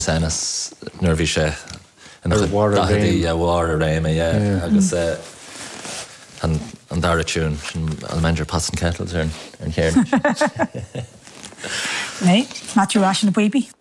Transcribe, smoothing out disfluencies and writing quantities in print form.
Senas nervhí sé War a Rain. War a Rain agus an dara tún an manager Patson Kettles ar an chéir. Nee, Matthew Rash and the baby.